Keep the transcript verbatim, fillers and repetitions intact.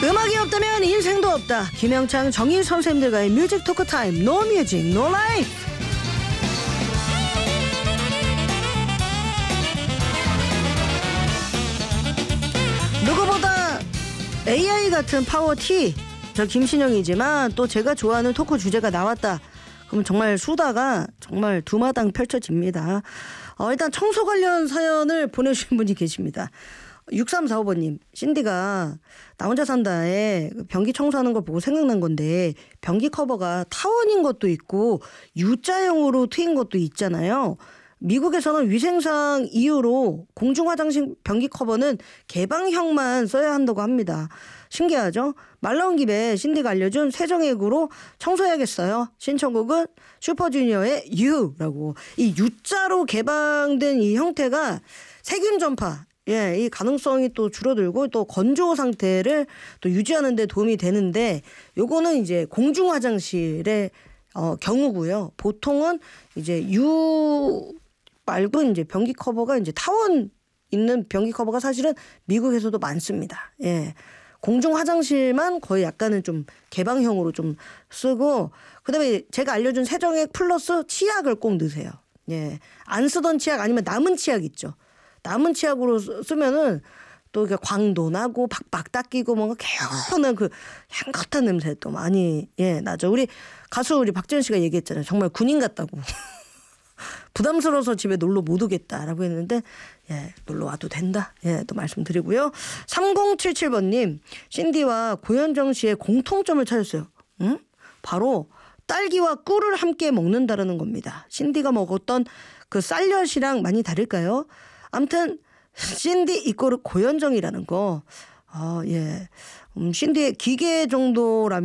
음악이 없다면 인생도 없다. 김영창 정일 선생님들과의 뮤직 토크 타임. 노 뮤직 노 라이프. 누구보다 에이아이 같은 파워 T, 저 김신영이지만 또 제가 좋아하는 토크 주제가 나왔다. 그럼 정말 수다가 정말 두마당 펼쳐집니다. 어, 일단 청소 관련 사연을 보내주신 분이 계십니다. 육삼사오 번님, 신디가 나 혼자 산다에 변기 청소하는 걸 보고 생각난 건데 변기 커버가 타원인 것도 있고 U자형으로 트인 것도 있잖아요. 미국에서는 위생상 이유로 공중 화장실 변기 커버는 개방형만 써야 한다고 합니다. 신기하죠? 말 나온 김에 신디가 알려준 세정액으로 청소해야겠어요. 신청곡은 슈퍼주니어의 U라고. 이 U자로 개방된 이 형태가 세균 전파, 예, 이 가능성이 또 줄어들고 또 건조 상태를 또 유지하는 데 도움이 되는데, 요거는 이제 공중 화장실의 어, 경우고요. 보통은 이제 U 말고 이제 변기 커버가 이제 타원 있는 변기 커버가 사실은 미국에서도 많습니다. 예. 공중 화장실만 거의 약간은 좀 개방형으로 좀 쓰고, 그다음에 제가 알려준 세정액 플러스 치약을 꼭 넣으세요. 예. 안 쓰던 치약 아니면 남은 치약 있죠. 남은 치약으로 쓰면은 또 이렇게 광도 나고 박박 닦이고 뭔가 개운한 그 향긋한 냄새 또 많이 예 나죠. 우리 가수 우리 박지현 씨가 얘기했잖아요. 정말 군인 같다고. 부담스러워서 집에 놀러 못 오겠다라고 했는데 예 놀러 와도 된다. 예 또 말씀드리고요. 삼공칠칠 번님, 신디와 고현정 씨의 공통점을 찾았어요. 응? 바로 딸기와 꿀을 함께 먹는다라는 겁니다. 신디가 먹었던 그 쌀엿이랑 많이 다를까요? 아무튼 신디 이꼬르 고현정이라는 거. 아, 예. 음, 신디의 기계 정도라면